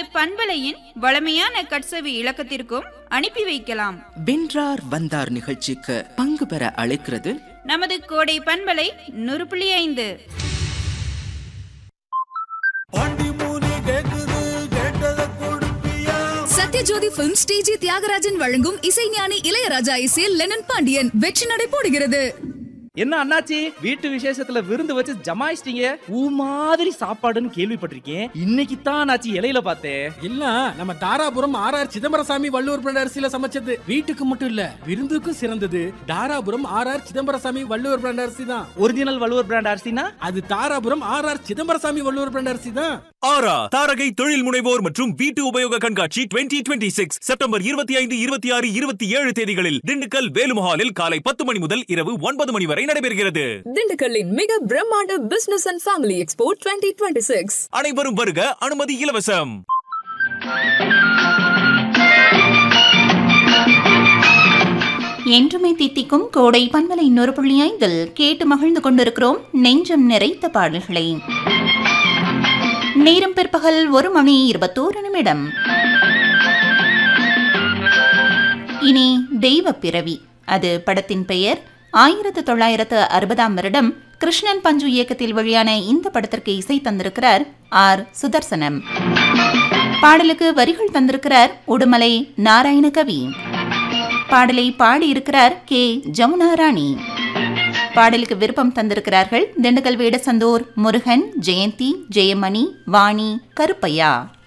பண்பலையின் வளமையான கட்சவி இலக்கத்திற்கும் அனுப்பி வைக்கலாம். வென்றார் வந்தார் நிகழ்ச்சிக்கு பங்கு பெற அழைக்கிறது நமது கோடை பண்பலை 100.5. சத்யஜோதி பிலிம்ஸ் டிஜி தியாகராஜன் வழங்கும் இசைஞானி இளையராஜா இசையில் லெனன் பாண்டியன் வெற்றி நடை போடுகிறது. என்ன அண்ணாச்சி, வீட்டு விசேஷத்துல விருந்து வச்சு ஜமாயிச்சிட்டீங்க? ஊ மாதிரி சாப்பாடுன்னு கேள்விப்பட்டிருக்கேன், இன்னைக்கு தான் அண்ணாச்சி இலையில பார்த்தேன். இல்ல, நம்ம தாராபுரம் ஆர்ஆர் சிதம்பரசாமி வள்ளுவர் பிராண்ட் அரிசியில சமைச்சது. வீட்டுக்கு மட்டும் இல்ல, விருந்துக்கும் சிறந்தது தாராபுரம் ஆர்ஆர் சிதம்பரசாமி வள்ளுவர் பிராண்ட் அரிசி தான். ஒரிஜினல் வள்ளுவர் பிராண்ட் அரிசினா அது தாராபுரம் ஆர்ஆர் சிதம்பரசாமி வள்ளுவர் பிராண்ட் அரிசி தான். ஆரா தாரகை தொழில் முனைவோர் மற்றும் வீட்டு உபயோக கண்காட்சி 2026 செப்டம்பர் 25, 26, 27 தேதிகளில் திண்டுக்கல் வேலுமஹாலில் காலை 10 மணி முதல் இரவு 9 மணி வரை நடைபெறுகிறது. திண்டுக்கல்லின் மிக பிரம்மாண்ட பிசினஸ் அண்ட் ஃபேமிலி எக்ஸ்போ 2026. அனைவரும் வருக, அனுமதி இலவசம். என்றுமே தித்திக்கும் கோடை பண்பலை 100.5 கேட்டு மகிழ்ந்து கொண்டிருக்கிறோம் நெஞ்சம் நிறைத்த பாடல்களை. நேரம் பிற்பகல் 1:21. இனி தெய்வ பிறவி, அது படத்தின் பெயர். 1960ஆம் வருடம் கிருஷ்ணன் பஞ்சு இயக்கத்தில் வெளியான இந்த படத்திற்கு இசை தந்திருக்கிறார் ஆர் சுதர்சனம். பாடலுக்கு வரிகள் தந்திருக்கிறார் உடுமலை நாராயணகவி. பாடலை பாடியிருக்கிறார் கே ஜமுனா ராணி. பாடலுக்கு விருப்பம் தந்திருக்கிறார்கள் திண்டுக்கல் வேடசந்தூர் முருகன், ஜெயந்தி, ஜெயமணி, வாணி, கருப்பையா.